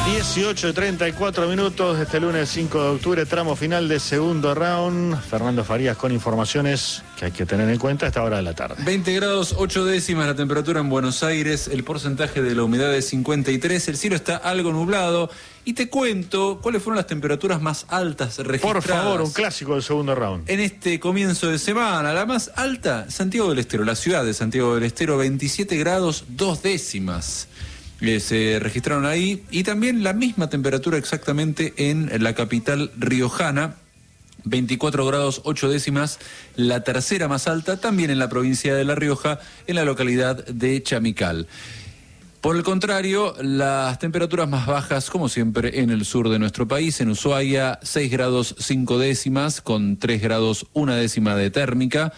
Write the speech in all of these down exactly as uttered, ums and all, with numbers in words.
dieciocho y treinta y cuatro minutos de este lunes cinco de octubre, tramo final de segundo round. Fernando Farías con informaciones que hay que tener en cuenta a esta hora de la tarde. veinte grados ocho décimas la temperatura en Buenos Aires, el porcentaje de la humedad es cincuenta y tres, el cielo está algo nublado. Y te cuento cuáles fueron las temperaturas más altas registradas. Por favor, un clásico del segundo round. En este comienzo de semana, la más alta, Santiago del Estero, la ciudad de Santiago del Estero, veintisiete grados dos décimas. Eh, se registraron ahí, y también la misma temperatura exactamente en la capital riojana, veinticuatro grados ocho décimas, la tercera más alta, también en la provincia de La Rioja, en la localidad de Chamical. Por el contrario, las temperaturas más bajas, como siempre, en el sur de nuestro país, en Ushuaia, seis grados cinco décimas, con tres grados una décima de térmica,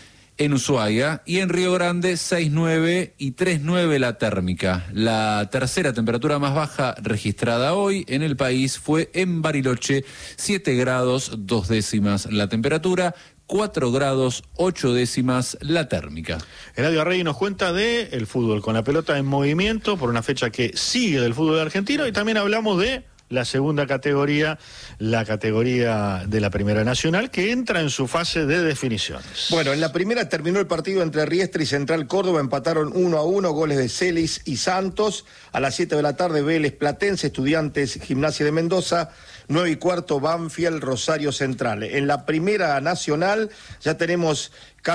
en Ushuaia, y en Río Grande seis nueve y tres nueve la térmica. La tercera temperatura más baja registrada hoy en el país fue en Bariloche, siete grados dos décimas la temperatura, cuatro grados ocho décimas la térmica. Eladio Arregui nos cuenta de el fútbol con la pelota en movimiento por una fecha que sigue del fútbol argentino, y también hablamos de la segunda categoría, la categoría de la Primera Nacional, que entra en su fase de definiciones. Bueno, en la primera terminó el partido entre Riestra y Central Córdoba, empataron uno a uno, goles de Celis y Santos. A las siete de la tarde, Vélez Platense, Estudiantes Gimnasia de Mendoza, nueve y cuarto, Banfield Rosario Central. En la Primera Nacional ya tenemos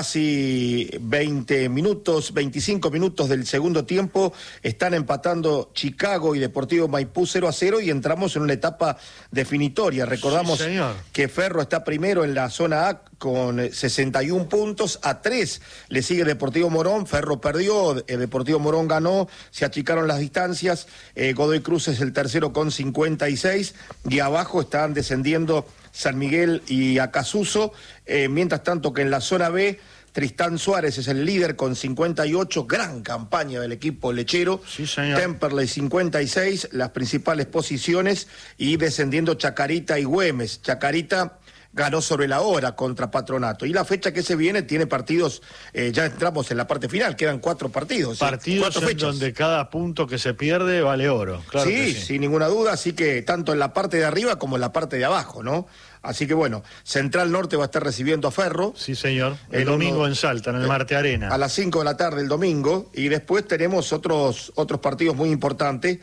casi veinte minutos, veinticinco minutos del segundo tiempo, están empatando Chicago y Deportivo Maipú cero a cero, y entramos en una etapa definitoria. Recordamos sí, que Ferro está primero en la zona A con sesenta y un puntos, a tres le sigue Deportivo Morón, Ferro perdió, eh, Deportivo Morón ganó, se achicaron las distancias, eh, Godoy Cruz es el tercero con cincuenta y seis, y abajo están descendiendo San Miguel y Acasuso, eh, mientras tanto que en la zona B, Tristán Suárez es el líder con cincuenta y ocho, gran campaña del equipo lechero, sí, señor. Temperley cincuenta y seis, las principales posiciones, y descendiendo Chacarita y Güemes. Chacarita ganó sobre la hora contra Patronato. Y la fecha que se viene tiene partidos, eh, ya entramos en la parte final, quedan cuatro partidos. Partidos ¿sí? en donde cada punto que se pierde vale oro. Claro sí, que sí, sin ninguna duda, así que tanto en la parte de arriba como en la parte de abajo, ¿no? Así que bueno, Central Norte va a estar recibiendo a Ferro. Sí, señor. El, el domingo uno, en Salta, en el eh, Marte Arena. A las cinco de la tarde el domingo, y después tenemos otros otros partidos muy importantes.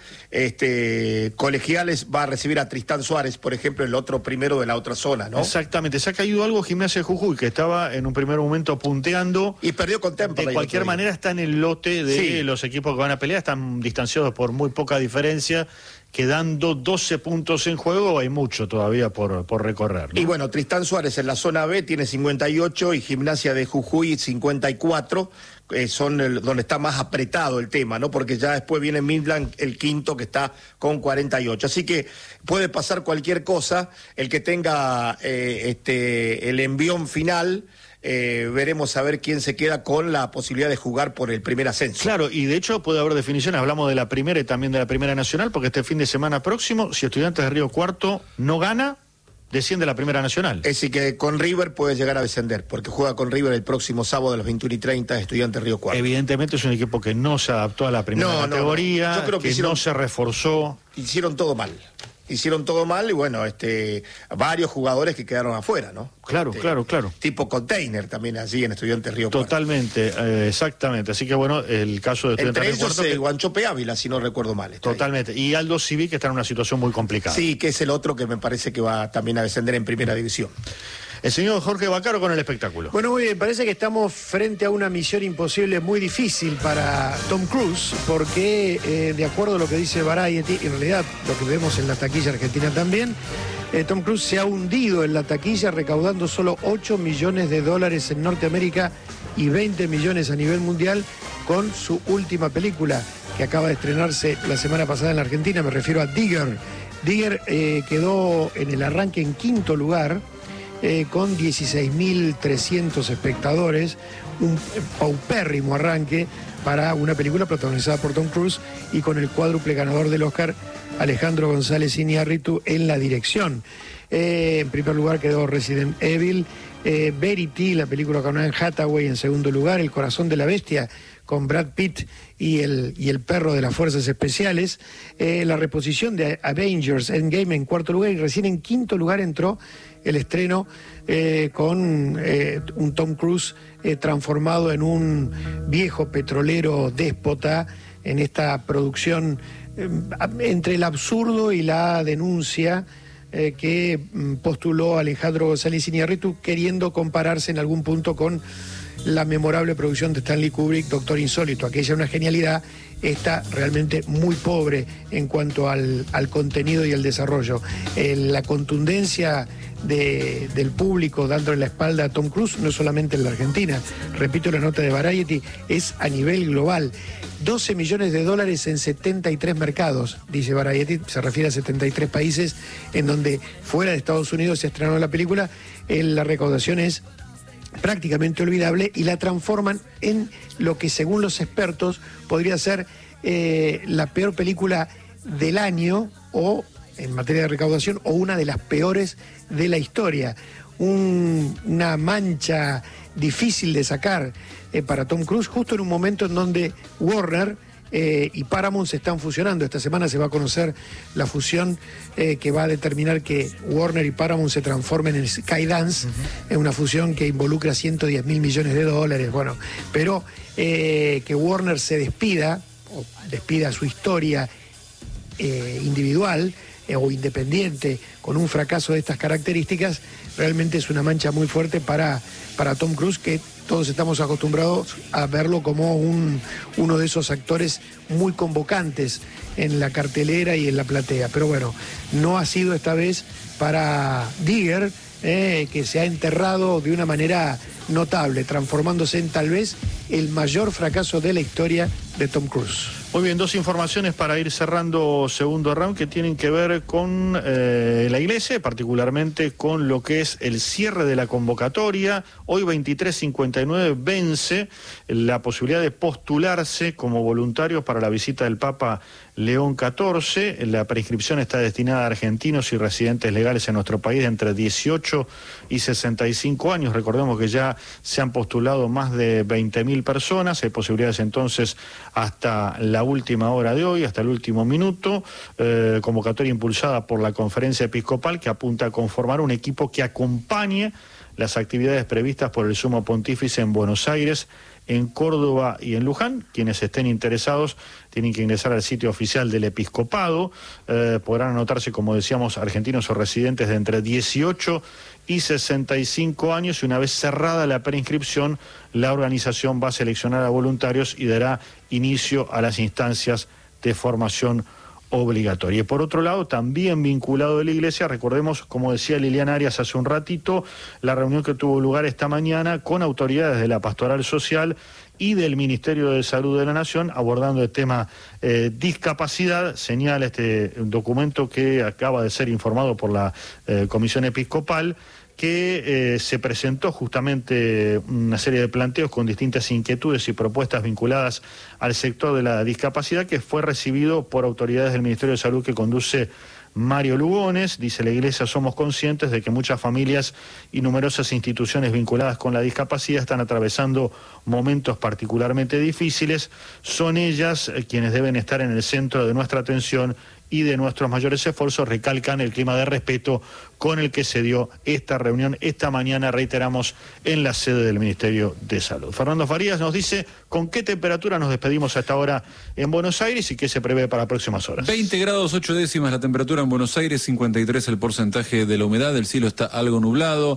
Este, Colegiales va a recibir a Tristán Suárez, por ejemplo, el otro primero de la otra zona, ¿no? Exactamente. Se ha caído algo Gimnasia de Jujuy, que estaba en un primer momento punteando. Y perdió con Temperley. De cualquier manera está en el lote de sí. los equipos que van a pelear, están distanciados por muy poca diferencia. Quedando doce puntos en juego, hay mucho todavía por, por recorrer, ¿no? Y bueno, Tristán Suárez en la zona B tiene cincuenta y ocho y Gimnasia de Jujuy cincuenta y cuatro, eh, son el, donde está más apretado el tema, ¿no? Porque ya después viene Midland, el quinto, que está con cuarenta y ocho. Así que puede pasar cualquier cosa, el que tenga eh, este el envión final. Eh, veremos a ver quién se queda con la posibilidad de jugar por el primer ascenso. Claro, y de hecho puede haber definiciones, hablamos de la primera y también de la Primera Nacional, porque este fin de semana próximo, si Estudiantes de Río Cuarto no gana, desciende a la Primera Nacional. Es decir, que con River puede llegar a descender, porque juega con River el próximo sábado a las veintiuna y treinta, Estudiantes de Río Cuarto. Evidentemente es un equipo que no se adaptó a la primera no, categoría, no, no. Yo creo que, que hicieron, no se reforzó. Hicieron todo mal. Hicieron todo mal y bueno, este, varios jugadores que quedaron afuera, ¿no? Claro, este, claro, claro. Tipo container también allí en Estudiantes Río Cuarto. Totalmente, eh, exactamente. Así que bueno, el caso de Estudiantes Entre Río Cuarto. ellos, Que... eh, Guanchope Ávila, si no recuerdo mal. Totalmente. Ahí. Y Aldo Civi, que está en una situación muy complicada. Sí, que es el otro que me parece que va también a descender en primera división. El señor Jorge Bacaro con el espectáculo. Bueno, muy bien, parece que estamos frente a una misión imposible muy difícil para Tom Cruise, porque eh, de acuerdo a lo que dice Variety, en realidad lo que vemos en la taquilla argentina también, eh, Tom Cruise se ha hundido en la taquilla recaudando solo ocho millones de dólares en Norteamérica y veinte millones a nivel mundial con su última película que acaba de estrenarse la semana pasada en la Argentina, me refiero a Digger. Digger eh, quedó en el arranque en quinto lugar, Eh, con dieciséis mil trescientos espectadores, un paupérrimo arranque para una película protagonizada por Tom Cruise y con el cuádruple ganador del Oscar, Alejandro González Iñárritu, en la dirección. Eh, en primer lugar quedó Resident Evil, eh, Verity, la película con Anne Hathaway en segundo lugar, El corazón de la bestia con Brad Pitt y el, y el perro de las Fuerzas Especiales, eh, la reposición de Avengers Endgame en cuarto lugar, y recién en quinto lugar entró el estreno eh, con eh, un Tom Cruise eh, transformado en un viejo petrolero déspota en esta producción eh, entre el absurdo y la denuncia eh, que postuló Alejandro González Iñárritu, queriendo compararse en algún punto con la memorable producción de Stanley Kubrick, Doctor Insólito. Aquella una genialidad, esta realmente muy pobre en cuanto al, al contenido y al desarrollo. Eh, la contundencia de, del público dándole la espalda a Tom Cruise, no solamente en la Argentina, repito la nota de Variety, es a nivel global. doce millones de dólares en setenta y tres mercados, dice Variety, se refiere a setenta y tres países en donde fuera de Estados Unidos se estrenó la película. Eh, la recaudación es prácticamente olvidable y la transforman en lo que según los expertos podría ser eh, la peor película del año, o en materia de recaudación, o una de las peores de la historia. Un, una mancha difícil de sacar eh, para Tom Cruise, justo en un momento en donde Warner Eh, y Paramount se están fusionando. Esta semana se va a conocer la fusión eh, que va a determinar que Warner y Paramount se transformen en Skydance, uh-huh. Es una fusión que involucra ciento diez mil millones de dólares, bueno, pero eh, que Warner se despida, o despida su historia eh, individual eh, o independiente con un fracaso de estas características, realmente es una mancha muy fuerte para, para Tom Cruise, que todos estamos acostumbrados a verlo como un, uno de esos actores muy convocantes en la cartelera y en la platea. Pero bueno, no ha sido esta vez para Digger, eh, que se ha enterrado de una manera notable, transformándose en tal vez el mayor fracaso de la historia de Tom Cruise. Muy bien, dos informaciones para ir cerrando segundo round que tienen que ver con eh, la iglesia, particularmente con lo que es el cierre de la convocatoria. Hoy veintitrés cincuenta y nueve vence la posibilidad de postularse como voluntarios para la visita del Papa León catorce. La preinscripción está destinada a argentinos y residentes legales en nuestro país de entre dieciocho y sesenta y cinco años. Recordemos que ya se han postulado más de veinte mil personas. Hay posibilidades entonces hasta la última hora de hoy, hasta el último minuto. Eh, convocatoria impulsada por la Conferencia Episcopal, que apunta a conformar un equipo que acompañe las actividades previstas por el Sumo Pontífice en Buenos Aires, en Córdoba y en Luján. Quienes estén interesados tienen que ingresar al sitio oficial del Episcopado. Eh, podrán anotarse, como decíamos, argentinos o residentes de entre dieciocho y sesenta y cinco años, y una vez cerrada la preinscripción, la organización va a seleccionar a voluntarios y dará inicio a las instancias de formación obligatoria. Y por otro lado, también vinculado de la iglesia, recordemos, como decía Liliana Arias hace un ratito, la reunión que tuvo lugar esta mañana con autoridades de la Pastoral Social y del Ministerio de Salud de la Nación, abordando el tema eh, discapacidad. Señala este documento que acaba de ser informado por la eh, Comisión Episcopal, que eh, se presentó justamente una serie de planteos con distintas inquietudes y propuestas vinculadas al sector de la discapacidad, que fue recibido por autoridades del Ministerio de Salud que conduce Mario Lugones. Dice la Iglesia: somos conscientes de que muchas familias y numerosas instituciones vinculadas con la discapacidad están atravesando momentos particularmente difíciles. Son ellas eh, quienes deben estar en el centro de nuestra atención y de nuestros mayores esfuerzos. Recalcan el clima de respeto con el que se dio esta reunión esta mañana, reiteramos, en la sede del Ministerio de Salud. Fernando Farías nos dice con qué temperatura nos despedimos a esta hora en Buenos Aires y qué se prevé para próximas horas. veinte grados ocho décimas la temperatura en Buenos Aires, cincuenta y tres el porcentaje de la humedad, el cielo está algo nublado.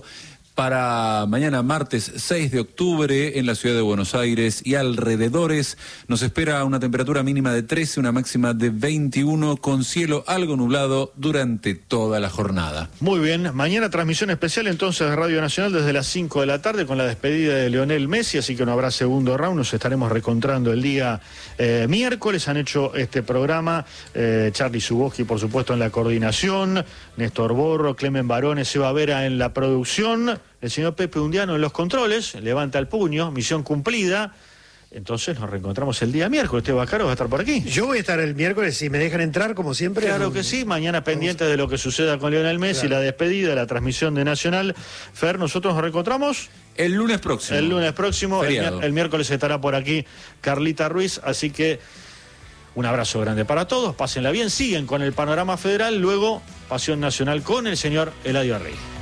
Para mañana martes seis de octubre en la ciudad de Buenos Aires y alrededores nos espera una temperatura mínima de trece, una máxima de veintiuno, con cielo algo nublado durante toda la jornada. Muy bien, mañana transmisión especial entonces de Radio Nacional desde las cinco de la tarde con la despedida de Lionel Messi, así que no habrá segundo round, nos estaremos reencontrando el día eh, miércoles. Han hecho este programa eh, Charlie Zuboski, por supuesto, en la coordinación, Néstor Borro, Clemen Barones, Eva Vera en la producción, el señor Pepe Undiano en los controles. Levanta el puño, misión cumplida. Entonces nos reencontramos el día miércoles. Teo Bacaro va a estar por aquí. Yo voy a estar el miércoles, si me dejan entrar, como siempre. Claro que sí, mañana pendiente de lo que suceda con Lionel Messi, claro, la despedida, la transmisión de Nacional. Fer, nosotros nos reencontramos El lunes próximo. El lunes próximo, el, Feriado. el miércoles estará por aquí Carlita Ruiz, así que un abrazo grande para todos, pásenla bien, siguen con el panorama federal, luego Pasión Nacional con el señor Eladio Arrey.